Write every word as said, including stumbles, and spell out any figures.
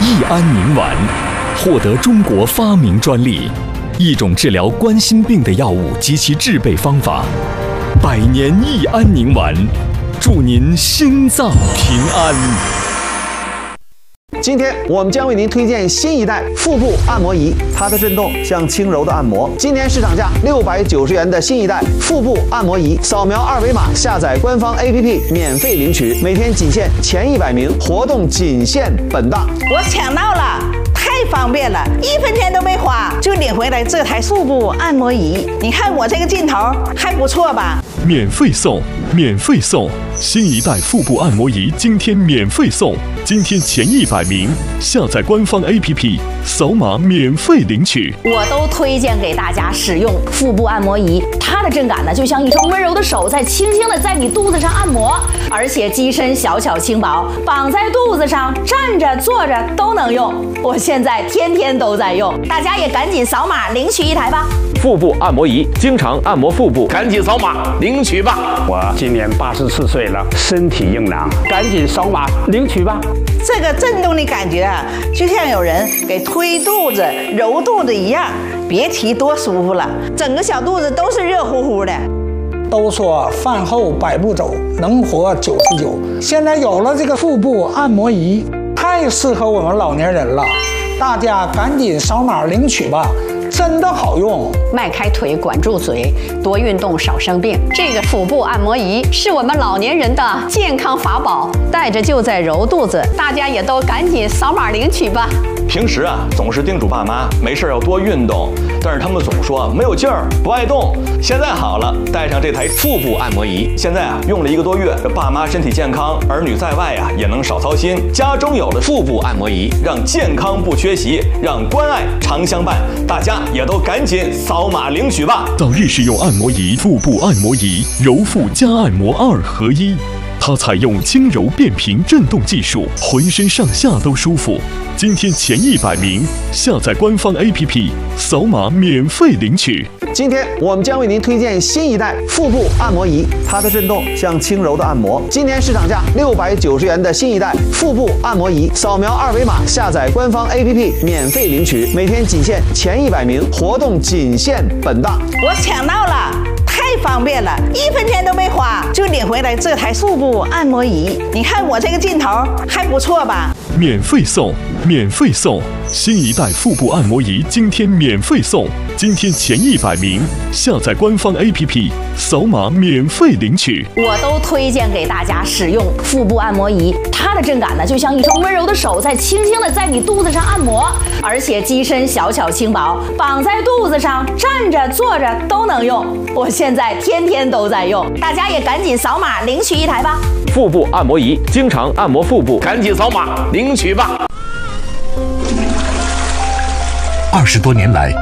益安宁丸获得中国发明专利，一种治疗冠心病的药物及其制备方法。百年益安宁丸，祝您心脏平安。 今天我们将为您推荐新一代腹部按摩仪，它的震动像轻柔的按摩。今年市场价六百九十元的新一代腹部按摩仪，扫描二维码下载官方 A P P 免费领取，每天仅限前一百名，活动仅限本档。 我抢到了，太方便了，一分钱都没花就领回来这台腹部按摩仪。你看我这个劲头还不错吧？ 免费送，免费送！新一代腹部按摩仪今天免费送，今天前一百名下载官方 A P P， 扫码免费领取。 我都推荐给大家使用腹部按摩仪，它的震感呢，就像一双温柔的手在轻轻的在你肚子上按摩，而且机身小巧轻薄，绑在肚子上，站着坐着都能用。我现在天天都在用，大家也赶紧扫码领取一台吧。 腹部按摩仪，经常按摩腹部，赶紧扫码领取吧！ 我今年八十四岁了，身体硬朗，赶紧扫码领取吧！ 这个震动的感觉啊，就像有人给推肚子、揉肚子一样，别提多舒服了，整个小肚子都是热乎乎的。 都说饭后百步走，能活九十九。现在有了这个腹部按摩仪，太适合我们老年人了，大家赶紧扫码领取吧！真的好用， 迈开腿，管住嘴，多运动，少生病。这个腹部按摩仪是我们老年人的健康法宝，带着就在揉肚子，大家也都赶紧扫码领取吧。 平时啊，总是叮嘱爸妈没事要多运动，但是他们总说没有劲儿，不爱动。现在好了，带上这台腹部按摩仪，现在啊用了一个多月，这爸妈身体健康，儿女在外啊也能少操心。家中有了腹部按摩仪，让健康不缺席，让关爱常相伴。大家也都赶紧扫码领取吧！ 早日使用按摩仪，腹部按摩仪，揉腹加按摩二合一。它采用轻柔变频震动技术，浑身上下都舒服。今天前一百名下载官方 A P P， 扫码免费领取。 今天我们将为您推荐新一代腹部按摩仪，它的震动像轻柔的按摩。今年市场价六百九十元的新一代腹部按摩仪，扫描二维码下载官方 A P P 免费领取，每天仅限前一百名，活动仅限本档。 我抢到了，太方便了，一分钱都没花就领回来这台腹部按摩仪。你看我这个劲头还不错吧？ 免费送，免费送！新一代腹部按摩仪今天免费送，今天前一百名下载官方 A P P， 扫码免费领取。 我都推荐给大家使用腹部按摩仪，它的震感呢，就像一双温柔的手在轻轻的在你肚子上按摩，而且机身小巧轻薄，绑在肚子上，站着坐着都能用。我现在天天都在用，大家也赶紧扫码领取一台吧。 腹部按摩仪，经常按摩腹部，赶紧扫码领取吧！ 二十多年来，